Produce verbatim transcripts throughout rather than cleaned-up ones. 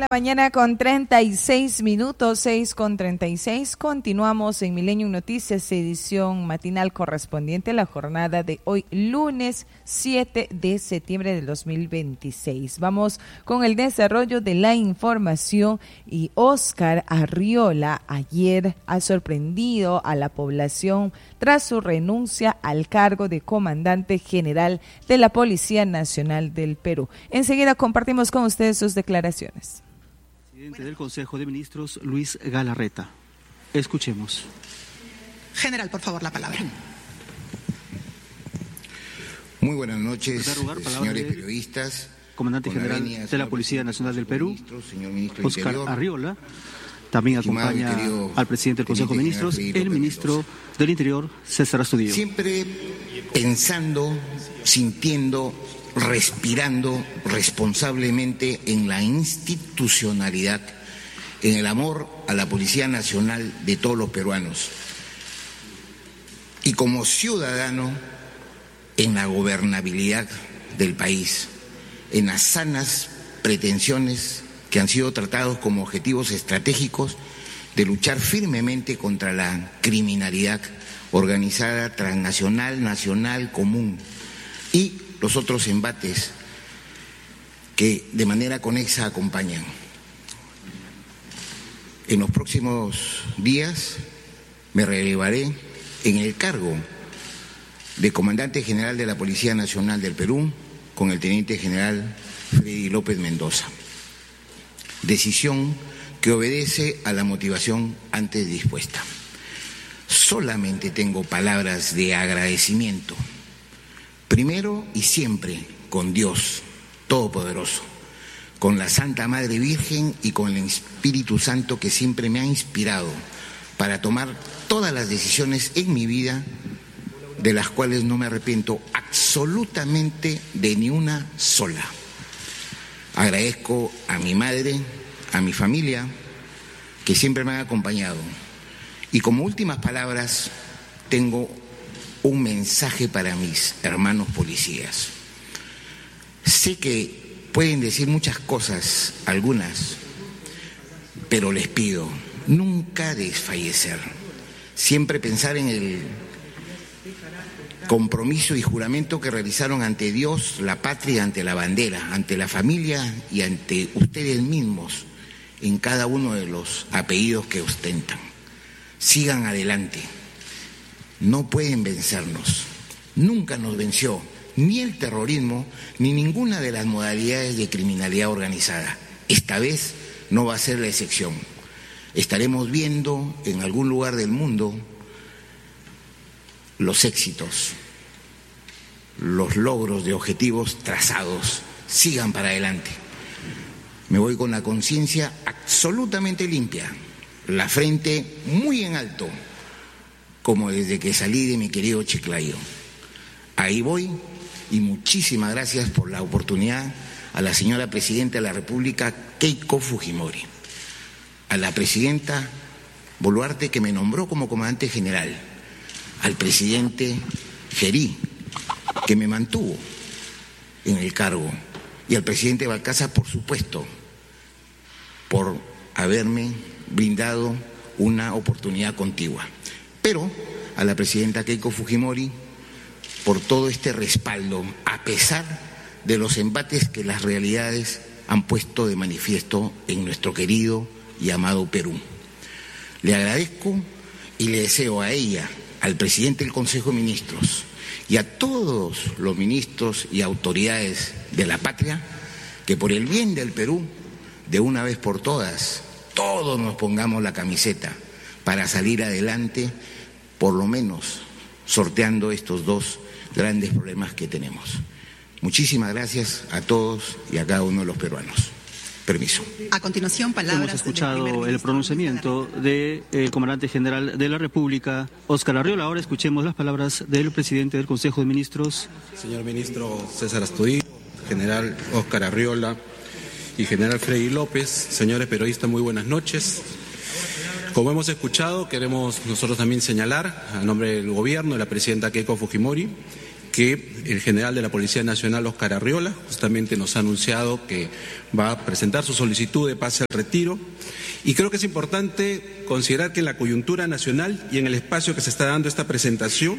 la mañana con treinta y seis minutos, seis con treinta y seis. Continuamos en Milenio Noticias, edición matinal correspondiente a la jornada de hoy, lunes siete de septiembre del dos mil veintiséis. Vamos con el desarrollo de la información y Óscar Arriola ayer ha sorprendido a la población tras su renuncia al cargo de comandante general de la Policía Nacional del Perú. Enseguida compartimos con ustedes sus declaraciones. Presidente del Consejo de Ministros, Luis Galarreta. Escuchemos. General, por favor, la palabra. Muy buenas noches, lugar, señores periodistas. Comandante General venia, de la Policía Nacional del Perú, ministro, señor ministro Óscar Interior, Arriola. También acompaña al presidente del Consejo de Ministros, el ministro del Interior, César Astudillo. Siempre pensando, sintiendo, respirando responsablemente en la institucionalidad, en el amor a la Policía Nacional de todos los peruanos. Y como ciudadano, en la gobernabilidad del país, en las sanas pretensiones que han sido tratados como objetivos estratégicos de luchar firmemente contra la criminalidad organizada, transnacional, nacional, común y los otros embates que de manera conexa acompañan. En los próximos días me relevaré en el cargo de Comandante General de la Policía Nacional del Perú con el Teniente General Freddy López Mendoza. Decisión que obedece a la motivación antes dispuesta. Solamente tengo palabras de agradecimiento, primero y siempre con Dios Todopoderoso, con la Santa Madre Virgen y con el Espíritu Santo que siempre me ha inspirado para tomar todas las decisiones en mi vida, de las cuales no me arrepiento absolutamente de ni una sola. Agradezco a mi madre, a mi familia, que siempre me han acompañado. Y como últimas palabras, tengo un mensaje para mis hermanos policías. Sé que pueden decir muchas cosas, algunas, pero les pido nunca desfallecer. Siempre pensar en el compromiso y juramento que realizaron ante Dios, la patria, ante la bandera, ante la familia y ante ustedes mismos en cada uno de los apellidos que ostentan. Sigan adelante. No pueden vencernos. Nunca nos venció ni el terrorismo ni ninguna de las modalidades de criminalidad organizada. Esta vez no va a ser la excepción. Estaremos viendo en algún lugar del mundo los éxitos, los logros de objetivos trazados. Sigan para adelante. Me voy con la conciencia absolutamente limpia, la frente muy en alto, como desde que salí de mi querido Chiclayo. Ahí voy y muchísimas gracias por la oportunidad a la señora Presidenta de la República, Keiko Fujimori, a la Presidenta Boluarte, que me nombró como comandante general, al presidente Gerí, que me mantuvo en el cargo, y al presidente Balcázar, por supuesto, por haberme brindado una oportunidad contigua. Pero a la presidenta Keiko Fujimori por todo este respaldo, a pesar de los embates que las realidades han puesto de manifiesto en nuestro querido y amado Perú. Le agradezco y le deseo a ella, al presidente del Consejo de Ministros y a todos los ministros y autoridades de la patria, que por el bien del Perú, de una vez por todas, todos nos pongamos la camiseta para salir adelante, por lo menos sorteando estos dos grandes problemas que tenemos. Muchísimas gracias a todos y a cada uno de los peruanos. Permiso. A continuación, palabras. Hemos escuchado el pronunciamiento del de comandante general de la República, Óscar Arriola. Ahora escuchemos las palabras del presidente del Consejo de Ministros. Señor ministro César Astudillo, general Óscar Arriola y general Freddy López, señores periodistas, muy buenas noches. Como hemos escuchado, queremos nosotros también señalar, a nombre del gobierno, de la presidenta Keiko Fujimori, que el general de la Policía Nacional, Óscar Arriola, justamente nos ha anunciado que va a presentar su solicitud de pase al retiro. Y creo que es importante considerar que en la coyuntura nacional y en el espacio que se está dando esta presentación,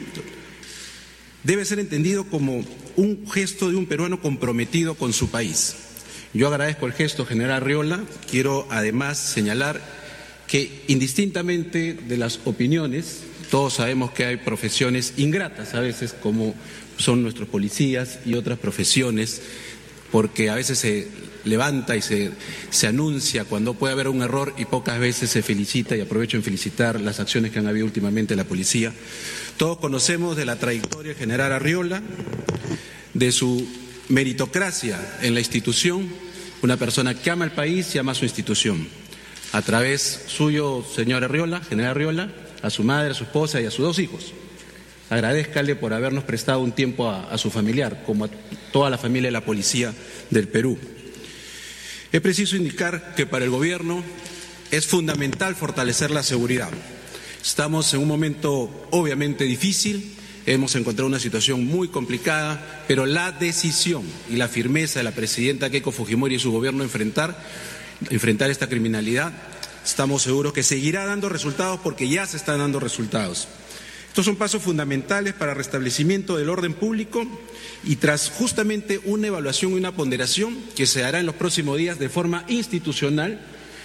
debe ser entendido como un gesto de un peruano comprometido con su país. Yo agradezco el gesto, general Arriola. Quiero además señalar que indistintamente de las opiniones, todos sabemos que hay profesiones ingratas a veces, como son nuestros policías y otras profesiones, porque a veces se levanta y se, se anuncia cuando puede haber un error y pocas veces se felicita, y aprovecho en felicitar las acciones que han habido últimamente en la policía. Todos conocemos de la trayectoria del general Arriola, de su meritocracia en la institución, una persona que ama el país y ama su institución. A través suyo, señor Arriola, general Arriola, a su madre, a su esposa y a sus dos hijos, agradézcale por habernos prestado un tiempo a, a su familiar, como a toda la familia de la Policía del Perú. Es preciso indicar que para el gobierno es fundamental fortalecer la seguridad. Estamos en un momento obviamente difícil, hemos encontrado una situación muy complicada, pero la decisión y la firmeza de la presidenta Keiko Fujimori y su gobierno enfrentar, enfrentar esta criminalidad, estamos seguros que seguirá dando resultados, porque ya se están dando resultados. Estos son pasos fundamentales para el restablecimiento del orden público, y tras justamente una evaluación y una ponderación que se hará en los próximos días de forma institucional,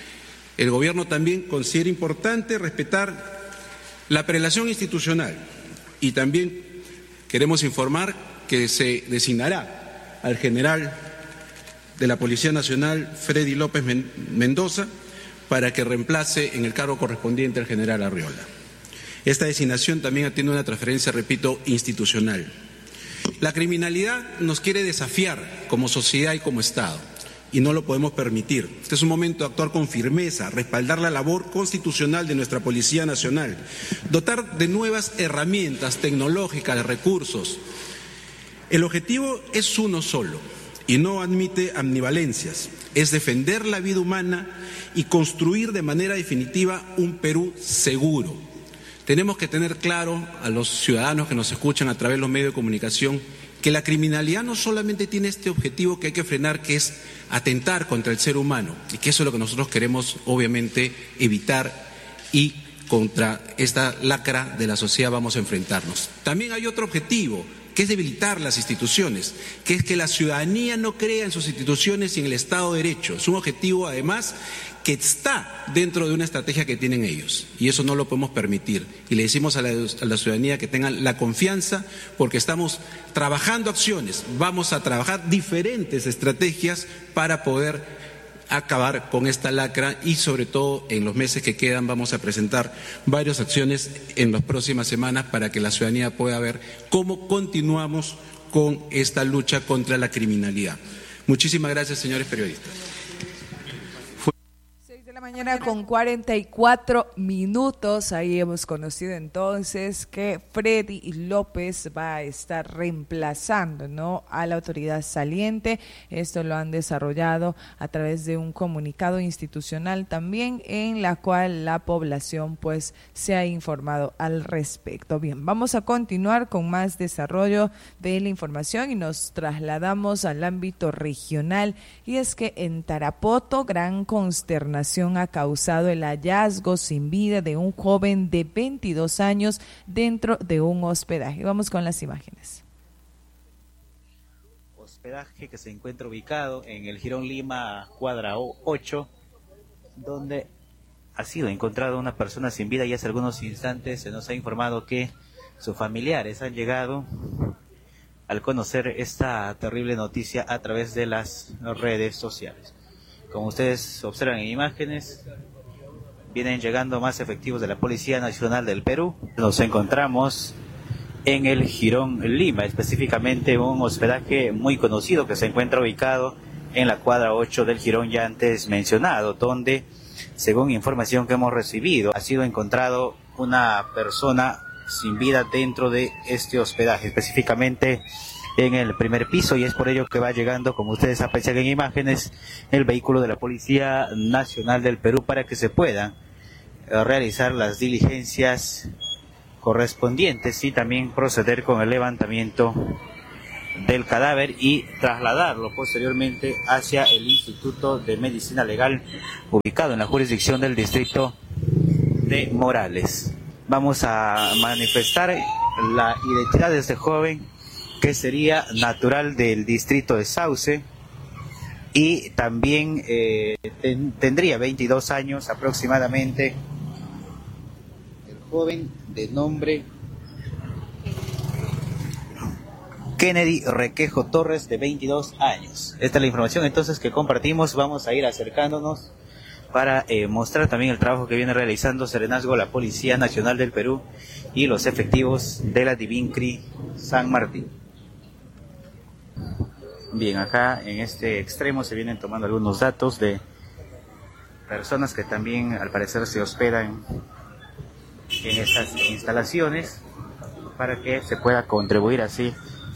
el gobierno también considera importante respetar la prelación institucional, y también queremos informar que se designará al general de la Policía Nacional, Freddy López Mendoza, para que reemplace en el cargo correspondiente al general Arriola. Esta designación también tiene una transferencia, repito, institucional. La criminalidad nos quiere desafiar como sociedad y como Estado, y no lo podemos permitir. Este es un momento de actuar con firmeza, respaldar la labor constitucional de nuestra Policía Nacional, dotar de nuevas herramientas tecnológicas, de recursos. El objetivo es uno solo y no admite ambivalencias, es defender la vida humana y construir de manera definitiva un Perú seguro. Tenemos que tener claro a los ciudadanos que nos escuchan a través de los medios de comunicación que la criminalidad no solamente tiene este objetivo que hay que frenar, que es atentar contra el ser humano, y que eso es lo que nosotros queremos obviamente evitar, y contra esta lacra de la sociedad vamos a enfrentarnos. También hay otro objetivo, que es debilitar las instituciones, que es que la ciudadanía no crea en sus instituciones y en el Estado de Derecho. Es un objetivo, además, que está dentro de una estrategia que tienen ellos, y eso no lo podemos permitir. Y le decimos a la, a la ciudadanía que tengan la confianza, porque estamos trabajando acciones, vamos a trabajar diferentes estrategias para poder acabar con esta lacra, y sobre todo en los meses que quedan vamos a presentar varias acciones en las próximas semanas para que la ciudadanía pueda ver cómo continuamos con esta lucha contra la criminalidad. Muchísimas gracias, señores periodistas. Mañana con cuarenta y cuatro minutos, ahí hemos conocido entonces que Freddy López va a estar reemplazando, ¿no?, a la autoridad saliente. Esto lo han desarrollado a través de un comunicado institucional también, en la cual la población pues se ha informado al respecto. Bien, vamos a continuar con más desarrollo de la información y nos trasladamos al ámbito regional, y es que en Tarapoto gran consternación ha causado el hallazgo sin vida de un joven de veintidós años dentro de un hospedaje. Vamos con las imágenes. Hospedaje que se encuentra ubicado en el Jirón Lima, cuadra ocho, donde ha sido encontrada una persona sin vida, y hace algunos instantes se nos ha informado que sus familiares han llegado al conocer esta terrible noticia a través de las redes sociales. Como ustedes observan en imágenes, vienen llegando más efectivos de la Policía Nacional del Perú. Nos encontramos en el Jirón Lima, específicamente un hospedaje muy conocido que se encuentra ubicado en la cuadra ocho del Jirón ya antes mencionado, donde, según información que hemos recibido, ha sido encontrado una persona sin vida dentro de este hospedaje, específicamente en el primer piso, y es por ello que va llegando, como ustedes aprecian en imágenes, el vehículo de la Policía Nacional del Perú para que se puedan realizar las diligencias correspondientes y también proceder con el levantamiento del cadáver y trasladarlo posteriormente hacia el Instituto de Medicina Legal ubicado en la jurisdicción del distrito de Morales. Vamos a manifestar la identidad de este joven, que sería natural del distrito de Sauce y también eh, ten, tendría veintidós años aproximadamente. El joven de nombre Kennedy Requejo Torres, de veintidós años. Esta es la información entonces que compartimos. Vamos a ir acercándonos para eh, mostrar también el trabajo que viene realizando Serenazgo, la Policía Nacional del Perú y los efectivos de la Divincri San Martín. Bien, acá en este extremo se vienen tomando algunos datos de personas que también al parecer se hospedan en estas instalaciones para que se pueda contribuir así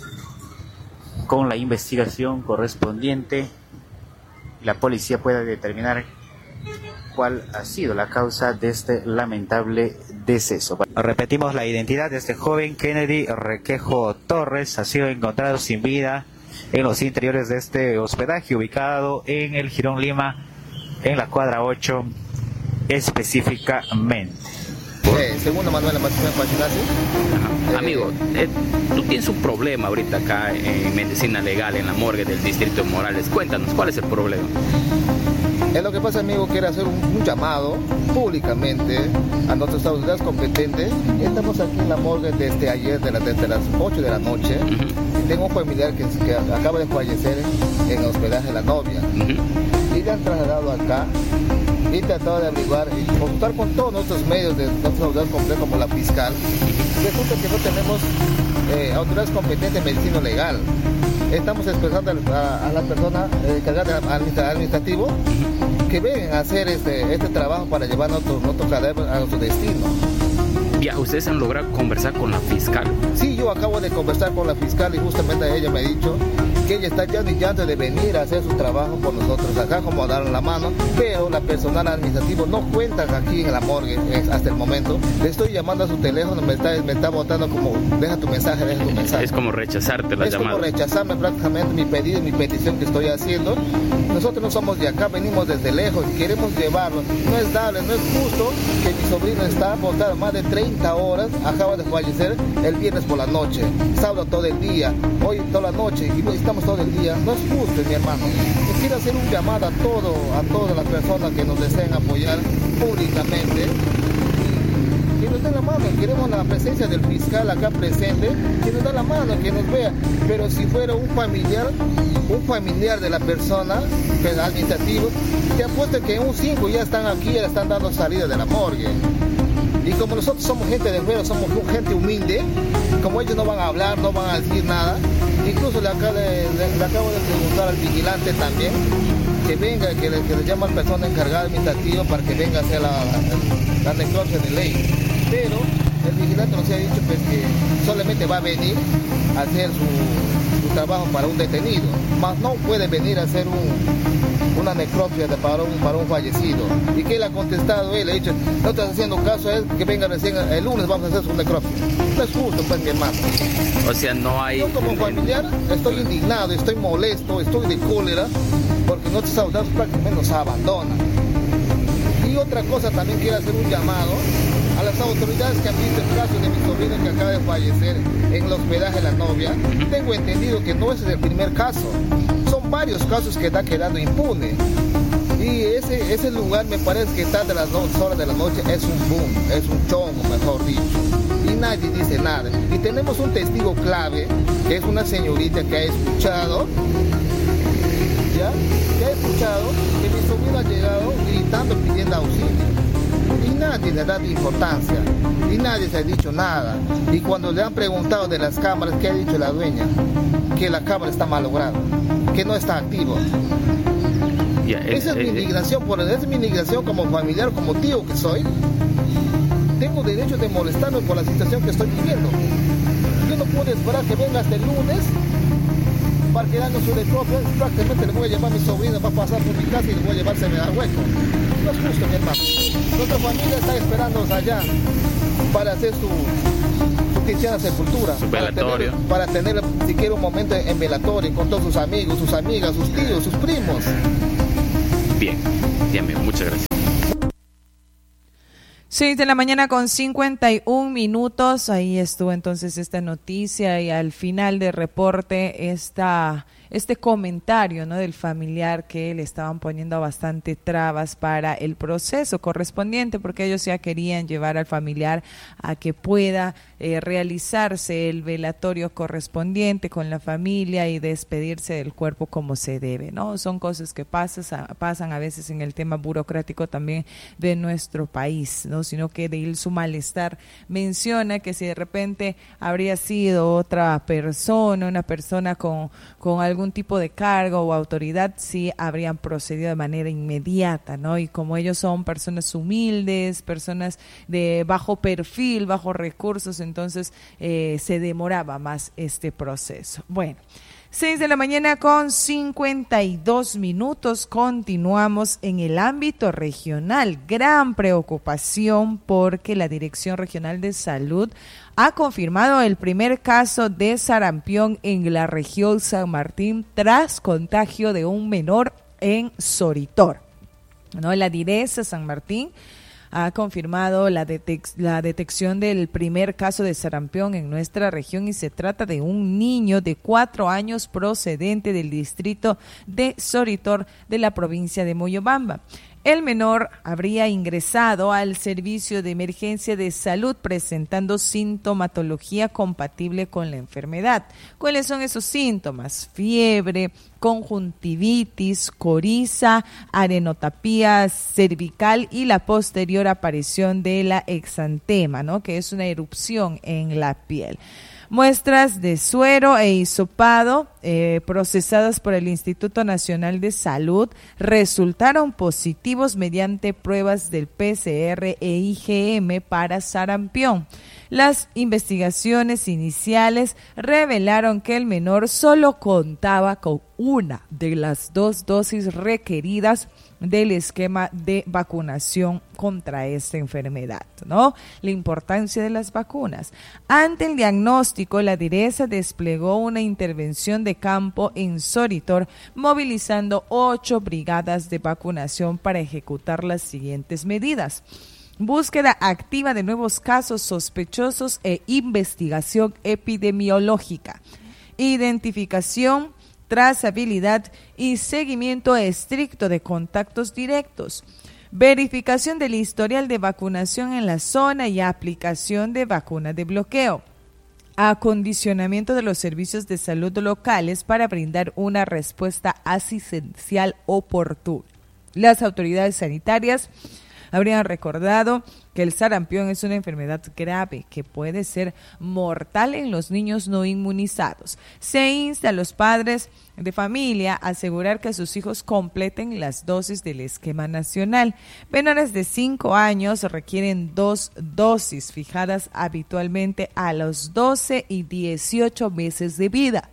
con la investigación correspondiente y la policía pueda determinar cuál ha sido la causa de este lamentable deceso. Repetimos la identidad de este joven, Kennedy Requejo Torres, ha sido encontrado sin vida en los interiores de este hospedaje ubicado en el Jirón Lima, en la cuadra ocho específicamente. Eh, segundo Manuel Martínez Pachinasi. Eh, Amigo, eh, tú tienes un problema ahorita acá en medicina legal, en la morgue del distrito de Morales. Cuéntanos, ¿cuál es el problema? Es lo que pasa, amigo, quiero hacer un, un llamado públicamente a nuestras autoridades competentes. Estamos aquí en la morgue desde ayer, de la, desde las ocho de la noche. Uh-huh. Tengo un familiar que, que acaba de fallecer en el hospedaje de la novia. Uh-huh. Y le han trasladado acá. He tratado de averiguar y consultar con todos nuestros medios de nuestras autoridades completas como la fiscal. Resulta que no tenemos eh, autoridades competentes en medicina legal. Estamos expresando a, a la persona encargada eh, administrativo que vengan a hacer este, este trabajo para llevar nuestro, nuestro cadáver a nuestro destino. Ya, ¿ustedes han logrado conversar con la fiscal? Sí, yo acabo de conversar con la fiscal y justamente ella me ha dicho que ella está ya brillante de venir a hacer su trabajo por nosotros acá, como dar la mano, pero la personal administrativo no cuenta aquí en la morgue hasta el momento. Le estoy llamando a su teléfono, me está, me está botando como, deja tu mensaje, deja tu mensaje. Es como rechazarte la es llamada. Es como rechazarme prácticamente mi pedido, mi petición que estoy haciendo. Nosotros no somos de acá, venimos desde lejos y queremos llevarlo. No es dable, no es justo que mi sobrino está botado más de treinta horas, acaba de fallecer el viernes por la noche, sábado todo el día, hoy toda la noche y estamos todo el día. No es justo, mi hermano. Yo quiero hacer un llamado a todo, a todas las personas que nos deseen apoyar públicamente. Que nos den la mano, queremos la presencia del fiscal acá presente, que nos dé la mano, que nos vea. Pero si fuera un familiar, un familiar de la persona, el administrativo, te apuesto que un cinco ya están aquí, ya están dando salida de la morgue. Y como nosotros somos gente del pueblo, somos gente humilde, como ellos no van a hablar, no van a decir nada, incluso le, acá le, le, le acabo de preguntar al vigilante también, que venga, que le, que le llame al persona encargada administrativa para que venga a hacer la, la, la necropsia de ley. Pero el vigilante nos ha dicho pues, que solamente va a venir a hacer su, su trabajo para un detenido, mas no puede venir a hacer un, una necropsia de, para, un, para un fallecido. ¿Y que él ha contestado? Él ha dicho, no estás haciendo caso a él, que venga recién el lunes, vamos a hacer su necropsia. No es justo, pues, mi hermano. O sea, no hay... Yo como familiar estoy indignado, estoy molesto, estoy de cólera, porque nuestros autoridades prácticamente nos abandonan. Y otra cosa, también quiero hacer un llamado a las autoridades que han visto el caso de mi sobrino que acaba de fallecer en el hospedaje de la novia. Tengo entendido que no ese es el primer caso, son varios casos que está quedando impune. Y ese, ese lugar me parece que está de las dos horas de la noche, es un boom, es un chongo, mejor dicho. Y nadie dice nada. Y tenemos un testigo clave, que es una señorita que ha escuchado, ¿ya? Que ha escuchado que mi sobrino ha llegado gritando, pidiendo auxilio. Y nadie le ha dado importancia, y nadie se ha dicho nada. Y cuando le han preguntado de las cámaras, ¿qué ha dicho la dueña? Que la cámara está malograda, que no está activo. Yeah, esa es, es mi indignación, por esa es mi indignación como familiar, como tío que soy. Tengo derecho de molestarme por la situación que estoy viviendo. Yo no puedo esperar que venga hasta el lunes para que hagan su necropsia. Prácticamente le voy a llevar a mi sobrino, va a pasar por mi casa y le voy a llevarse al hueco. No es justo, mi hermano. Nuestra familia está esperándonos allá para hacer su, asistían a sepultura. Su para velatorio. tener, para tener siquiera un momento en velatorio con todos sus amigos, sus amigas, sus tíos, sus primos. Bien, bien, amigo, muchas gracias. seis de la mañana con cincuenta y un minutos, ahí estuvo entonces esta noticia y al final del reporte esta, este comentario, ¿no?, del familiar que le estaban poniendo bastante trabas para el proceso correspondiente porque ellos ya querían llevar al familiar a que pueda eh, realizarse el velatorio correspondiente con la familia y despedirse del cuerpo como se debe, ¿no? Son cosas que pasan, pasan a veces en el tema burocrático también de nuestro país, ¿no? Sino que de él su malestar menciona que si de repente habría sido otra persona, una persona con, con algún tipo de cargo o autoridad, sí habrían procedido de manera inmediata, ¿no? Y como ellos son personas humildes, personas de bajo perfil, bajos recursos, entonces eh, se demoraba más este proceso. Bueno, seis de la mañana con cincuenta y dos minutos, continuamos en el ámbito regional. Gran preocupación porque la Dirección Regional de Salud ha confirmado el primer caso de sarampión en la región San Martín tras contagio de un menor en Soritor, ¿no? La Direza San Martín ha confirmado la, detec- la detección del primer caso de sarampión en nuestra región y se trata de un niño de cuatro años procedente del distrito de Soritor de la provincia de Moyobamba. El menor habría ingresado al servicio de emergencia de salud presentando sintomatología compatible con la enfermedad. ¿Cuáles son esos síntomas? Fiebre, conjuntivitis, coriza, arenotapía cervical y la posterior aparición de la exantema, ¿no?, que es una erupción en la piel. Muestras de suero e hisopado eh, procesadas por el Instituto Nacional de Salud resultaron positivos mediante pruebas del P C R e I G M para sarampión. Las investigaciones iniciales revelaron que el menor solo contaba con una de las dos dosis requeridas del esquema de vacunación contra esta enfermedad, ¿no? La importancia de las vacunas. Ante el diagnóstico, la Direza desplegó una intervención de campo en Soritor, movilizando ocho brigadas de vacunación para ejecutar las siguientes medidas: búsqueda activa de nuevos casos sospechosos e investigación epidemiológica, identificación, trazabilidad y seguimiento estricto de contactos directos, verificación del historial de vacunación en la zona y aplicación de vacuna de bloqueo, acondicionamiento de los servicios de salud locales para brindar una respuesta asistencial oportuna. Las autoridades sanitarias habrían recordado que el sarampión es una enfermedad grave que puede ser mortal en los niños no inmunizados. Se insta a los padres de familia a asegurar que sus hijos completen las dosis del esquema nacional. Menores de cinco años requieren dos dosis fijadas habitualmente a los doce y dieciocho meses de vida.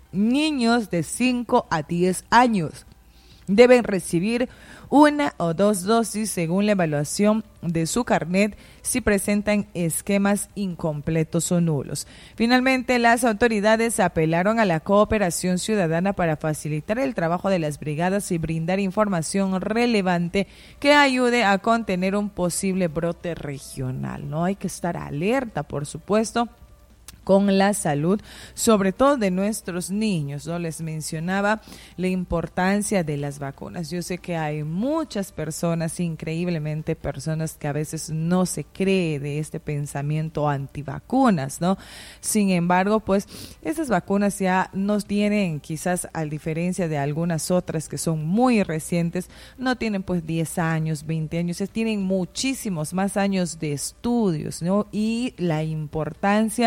Niños de cinco a diez años deben recibir una o dos dosis según la evaluación de su carnet si presentan esquemas incompletos o nulos. Finalmente, las autoridades apelaron a la cooperación ciudadana para facilitar el trabajo de las brigadas y brindar información relevante que ayude a contener un posible brote regional. No hay que estar alerta, por supuesto, con la salud, sobre todo de nuestros niños, ¿no? Les mencionaba la importancia de las vacunas. Yo sé que hay muchas personas, increíblemente personas que a veces no se cree de este pensamiento antivacunas, ¿no? Sin embargo, pues estas vacunas ya nos tienen, quizás a diferencia de algunas otras que son muy recientes, no tienen pues diez años, veinte años, tienen muchísimos más años de estudios, ¿no? Y la importancia de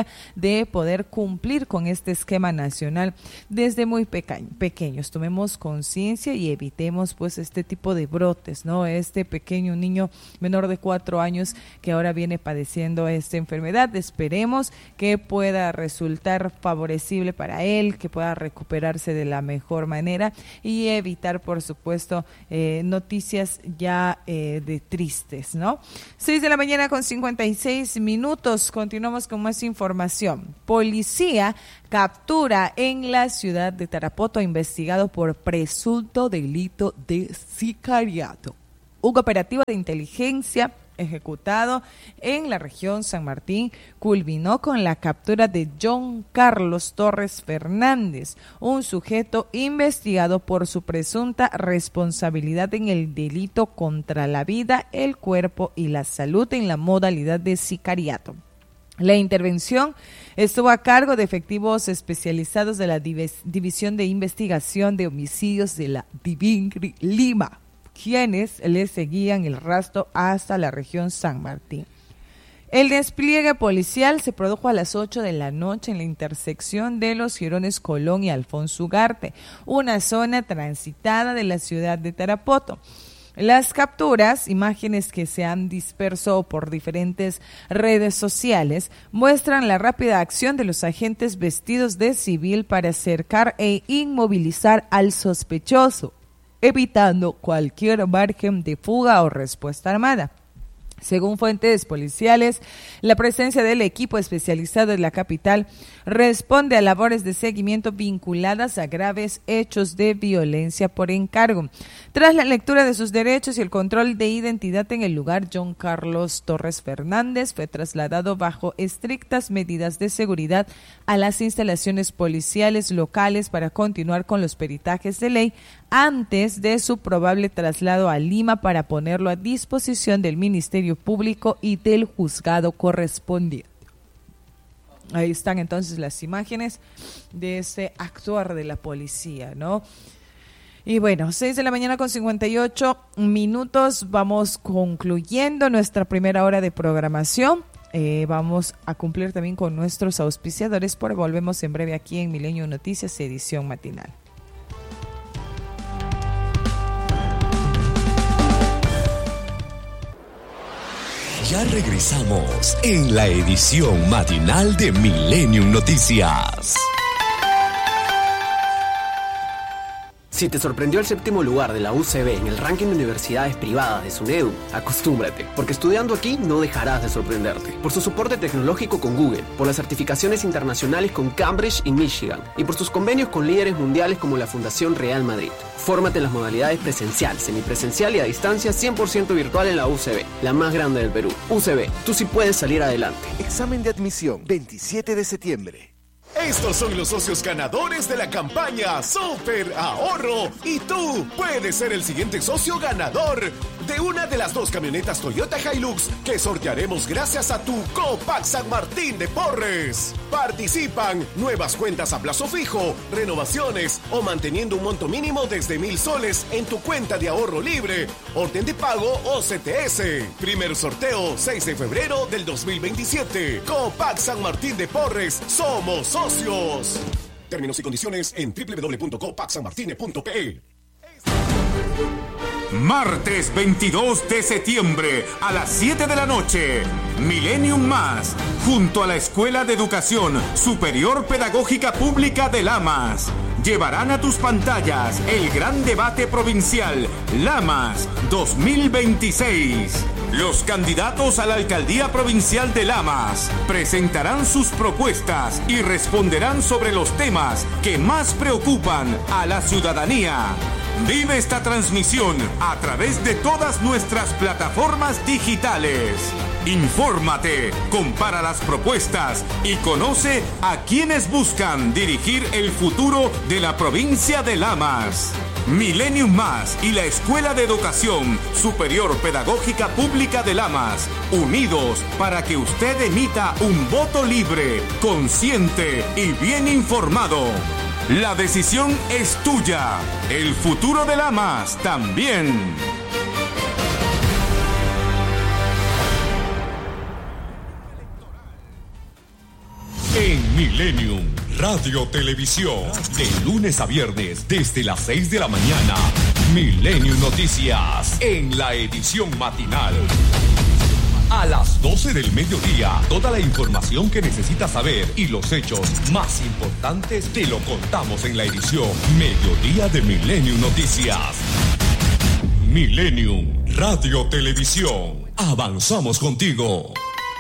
de poder cumplir con este esquema nacional desde muy peca- pequeños. Tomemos conciencia y evitemos pues este tipo de brotes, ¿no? Este pequeño niño menor de cuatro años que ahora viene padeciendo esta enfermedad. Esperemos que pueda resultar favorecible para él, que pueda recuperarse de la mejor manera y evitar, por supuesto, eh, noticias ya eh, de tristes, ¿no? seis de la mañana con cincuenta y seis minutos. Continuamos con más información. Policía captura en la ciudad de Tarapoto investigado por presunto delito de sicariato. Un operativo de inteligencia ejecutado en la región San Martín culminó con la captura de John Carlos Torres Fernández, un sujeto investigado por su presunta responsabilidad en el delito contra la vida, el cuerpo y la salud en la modalidad de sicariato. La intervención estuvo a cargo de efectivos especializados de la Divis- División de Investigación de Homicidios de la DIVINCRI Lima, quienes le seguían el rastro hasta la región San Martín. El despliegue policial se produjo a las ocho de la noche en la intersección de los Jirones Colón y Alfonso Ugarte, una zona transitada de la ciudad de Tarapoto. Las capturas, imágenes que se han disperso por diferentes redes sociales, muestran la rápida acción de los agentes vestidos de civil para acercar e inmovilizar al sospechoso, evitando cualquier margen de fuga o respuesta armada. Según fuentes policiales, la presencia del equipo especializado en la capital responde a labores de seguimiento vinculadas a graves hechos de violencia por encargo. Tras la lectura de sus derechos y el control de identidad en el lugar, John Carlos Torres Fernández fue trasladado bajo estrictas medidas de seguridad a las instalaciones policiales locales para continuar con los peritajes de ley antes de su probable traslado a Lima para ponerlo a disposición del Ministerio Público y del juzgado correspondiente. Ahí están entonces las imágenes de este actuar de la policía, ¿no? Y bueno, seis de la mañana con cincuenta y ocho minutos, vamos concluyendo nuestra primera hora de programación. Eh, vamos a cumplir también con nuestros auspiciadores, pero volvemos en breve aquí en Milenio Noticias, edición matinal. Ya regresamos en la edición matinal de Millennium Noticias. Si te sorprendió el séptimo lugar de la U C B en el ranking de universidades privadas de SUNEDU, acostúmbrate, porque estudiando aquí no dejarás de sorprenderte. Por su soporte tecnológico con Google, por las certificaciones internacionales con Cambridge y Michigan, y por sus convenios con líderes mundiales como la Fundación Real Madrid. Fórmate en las modalidades presencial, semipresencial y a distancia cien por ciento virtual en la U C B, la más grande del Perú. U C B, tú sí puedes salir adelante. Examen de admisión, veintisiete de septiembre. Estos son los socios ganadores de la campaña Super Ahorro y tú puedes ser el siguiente socio ganador de una de las dos camionetas Toyota Hilux que sortearemos gracias a tu Copac San Martín de Porres. Participan nuevas cuentas a plazo fijo, renovaciones o manteniendo un monto mínimo desde mil soles en tu cuenta de ahorro libre, orden de pago o C T S. Primer sorteo seis de febrero del dos mil veintisiete. Copac San Martín de Porres, somos socios. Términos y condiciones en doble u doble u doble u punto copac san martine punto p e. Martes veintidós de septiembre a las siete de la noche, Millennium Más, junto a la Escuela de Educación Superior Pedagógica Pública de Lamas, llevarán a tus pantallas el gran debate provincial Lamas dos mil veintiséis. Los candidatos a la alcaldía provincial de Lamas presentarán sus propuestas y responderán sobre los temas que más preocupan a la ciudadanía. Vive esta transmisión a través de todas nuestras plataformas digitales. Infórmate, compara las propuestas y conoce a quienes buscan dirigir el futuro de la provincia de Lamas. Millennium Más y la Escuela de Educación Superior Pedagógica Pública de Lamas, unidos para que usted emita un voto libre, consciente y bien informado. La decisión es tuya. El futuro de Lamas también. en Millennium Radio Televisión. De lunes a viernes desde las seis de la mañana. Millennium Noticias en la edición matinal. A las doce del mediodía, toda la información que necesitas saber y los hechos más importantes te lo contamos en la edición Mediodía de Millennium Noticias. Millennium Radio Televisión. Avanzamos contigo.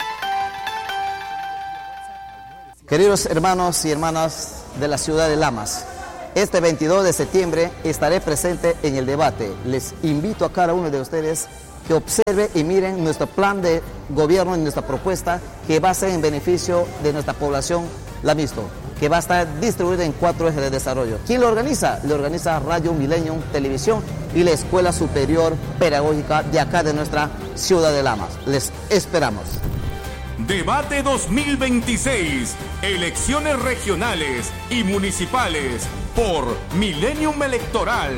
Queridos hermanos y hermanas de la ciudad de Lamas, este veintidós de septiembre estaré presente en el debate. Les invito a cada uno de ustedes que observe y miren nuestro plan de gobierno y nuestra propuesta, que va a ser en beneficio de nuestra población lamisto, que va a estar distribuida en cuatro ejes de desarrollo. ¿Quién lo organiza? Lo organiza Radio Millennium Televisión y la Escuela Superior Pedagógica de acá de nuestra ciudad de Lamas. Les esperamos. Debate dos mil veintiséis, elecciones regionales y municipales por Millennium Electoral.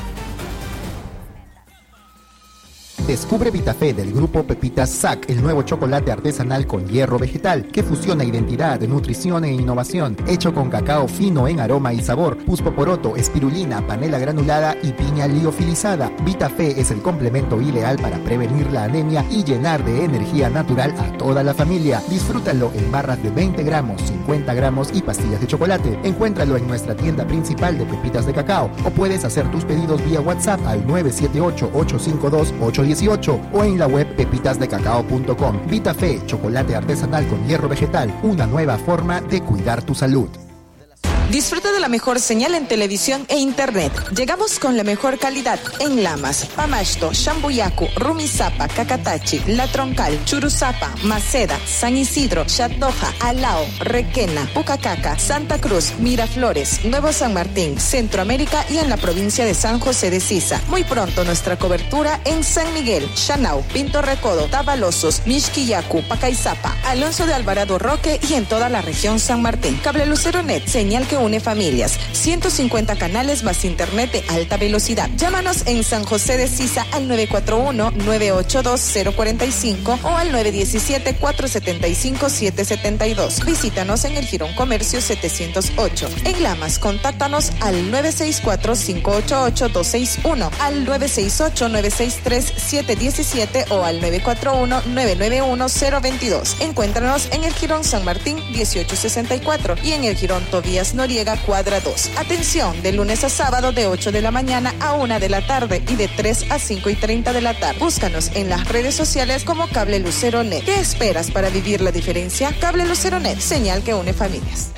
Descubre Vitafé del grupo Pepitas S A C, el nuevo chocolate artesanal con hierro vegetal que fusiona identidad, nutrición e innovación, hecho con cacao fino en aroma y sabor, puspoporoto, espirulina, panela granulada y piña liofilizada. Vitafé es el complemento ideal para prevenir la anemia y llenar de energía natural a toda la familia. Disfrútalo en barras de veinte gramos, cincuenta gramos y pastillas de chocolate. Encuéntralo en nuestra tienda principal de Pepitas de Cacao o puedes hacer tus pedidos vía WhatsApp al nueve siete ocho, ocho cinco dos, ocho uno ocho o en la web pepitas de cacao punto com. Vitafé, chocolate artesanal con hierro vegetal, una nueva forma de cuidar tu salud. Disfruta de la mejor señal en televisión e internet. Llegamos con la mejor calidad en Lamas, Pamashto, Shambuyacu, Rumisapa, Cacatachi, La Troncal, Churuzapa, Maceda, San Isidro, Chatoja, Alao, Requena, Pucacaca, Santa Cruz, Miraflores, Nuevo San Martín, Centroamérica y en la provincia de San José de Sisa. Muy pronto nuestra cobertura en San Miguel, Chanau, Pinto Recodo, Tabalosos, Mixquillacu, Pacaizapa, Alonso de Alvarado Roque y en toda la región San Martín. Cable Lucero Net, señal que une familias, ciento cincuenta canales más internet de alta velocidad. Llámanos en San José de Sisa al nueve cuatro uno, nueve ocho dos, cero cuatro cinco o al nueve uno siete, cuatro siete cinco, siete siete dos. Visítanos en el Girón Comercio setecientos ocho. En Lamas, contáctanos al nueve seis cuatro, cinco ocho ocho, dos seis uno, al nueve seis ocho, nueve seis tres, siete uno siete o al nueve cuatro uno, nueve nueve uno, cero dos dos. Encuéntranos en el Girón San Martín dieciocho sesenta y cuatro y en el Girón Tobías Noriega, cuadra dos. Atención, de lunes a sábado de ocho de la mañana a una de la tarde y de tres a cinco y treinta de la tarde. Búscanos en las redes sociales como Cable Lucero Net. ¿Qué esperas para vivir la diferencia? Cable Lucero Net, señal que une familias.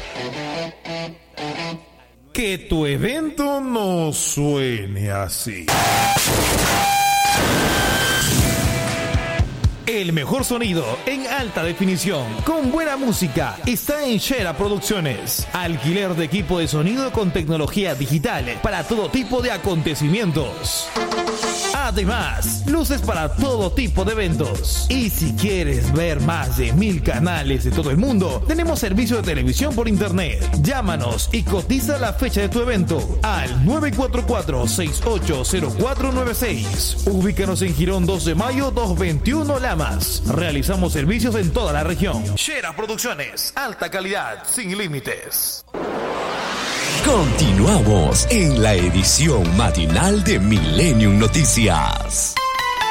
Que tu evento no suene así. El mejor sonido en alta definición, con buena música, está en Shera Producciones. Alquiler de equipo de sonido con tecnología digital para todo tipo de acontecimientos. Además, luces para todo tipo de eventos. Y si quieres ver más de mil canales de todo el mundo, tenemos servicio de televisión por internet. Llámanos y cotiza la fecha de tu evento al nueve cuatro cuatro, seis ocho cero cuatro nueve seis. Ubícanos en Girón dos de mayo doscientos veintiuno Lamas. Realizamos servicios en toda la región. Shera Producciones, alta calidad, sin límites. Continuamos en la edición matinal de Millennium Noticias.